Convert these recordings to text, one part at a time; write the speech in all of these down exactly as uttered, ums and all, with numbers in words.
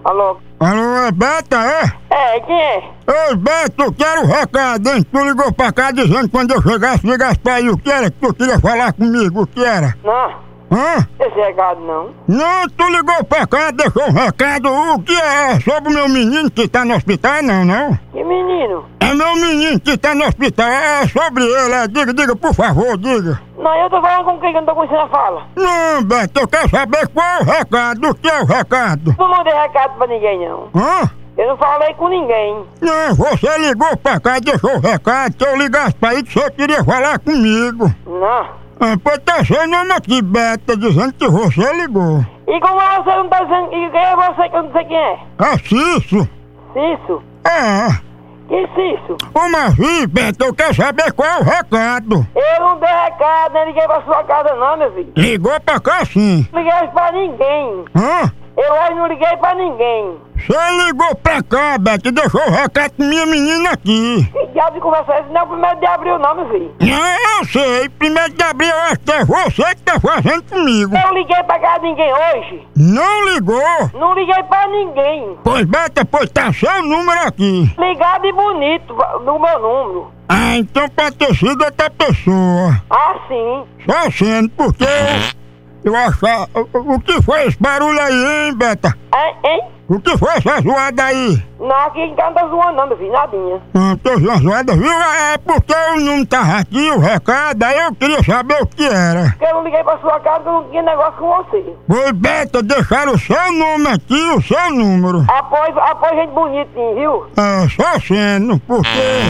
Alô? Alô, é Beta, é? É, quem é? Ei, Beto, eu quero um recado, hein? Tu ligou pra cá dizendo que quando eu chegasse, ligasse pra aí o que era que tu queria falar comigo, o que era? Não, Hã? esse recado não. Não, tu ligou pra cá, deixou um recado, o que é? Sobre o meu menino que tá no hospital, não, não? Que menino? É meu menino que tá no hospital, é sobre ele, é, diga, diga, por favor, diga. Não, eu tô falando com quem que eu não tô conhecendo a fala. Não, Beto, eu quero saber qual é o recado, o que é o recado? Não mandei recado pra ninguém, não. Hã? Eu não falei com ninguém. Não, você ligou pra cá e deixou o recado, que eu ligasse pra aí que você queria falar comigo. Não. Ah, pois tá seu nome aqui, Beta, dizendo que você ligou. E como você não tá dizendo e quem é você que eu não sei quem é? Ah, Cício? Cício? É. Que Cício? Uma vez, Beta, eu quero saber qual é o recado. Eu não dei recado, nem liguei pra sua casa não, meu filho. Ligou pra cá sim. Não liguei pra ninguém. Hã? Eu hoje não liguei pra ninguém. Você ligou pra cá, Beta, e deixou o recado com minha menina aqui. Que diabo de conversa é essa? Não é o primeiro de abril não, meu filho. Não, eu sei, primeiro de abril eu acho que é você que tá fazendo comigo. Eu liguei pra casa de ninguém hoje. Não ligou? Não liguei pra ninguém. Pois, Beta, pois tá seu número aqui. Ligado e bonito no meu número. Ah, então pode ter sido outra pessoa. Ah, sim. Só sendo, porque eu, eu achava... O, o que foi esse barulho aí, hein, Beta? Hein? Hein? O que foi essa zoada aí? Não, aqui em casa não tá zoando não, meu filho. Nadinha. Ah, tô zoada, viu? É porque o número tava aqui, o recado, aí eu queria saber o que era. Porque eu não liguei pra sua casa, porque eu não tinha negócio com você. Pois, Beta, deixaram o seu nome aqui, o seu número. Após, após gente bonitinha, viu? É, só sendo, porque...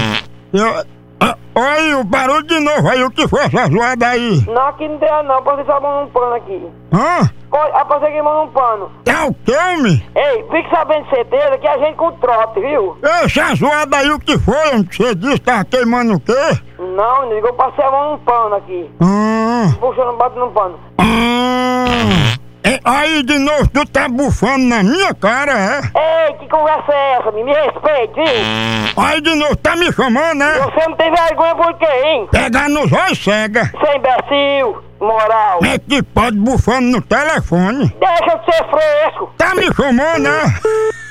Eu... Ah, olha aí, o barulho de novo aí, o que foi essa zoada aí? Não, aqui não tem não. Pode só mandar um pano aqui. Hã? Após você que manda um pano. É o que, homem? Ei, fique sabendo de certeza que a gente com trote, viu? Essa zoada aí, o que foi, homem? Que você disse, tava queimando o quê? Não, não ligou pra você um pano aqui. Ah... Puxando, batendo um pano. Ah... É, aí de novo tu tá bufando na minha cara, é? Ei, que conversa é essa? Me, me respeite, viu? Aí de novo tá me chamando, é? Você não tem vergonha por quê, hein? Pegar nos olhos cega. Seu imbecil, moral. É que pode bufando no telefone. Deixa de ser fresco. Tá me chamando, é?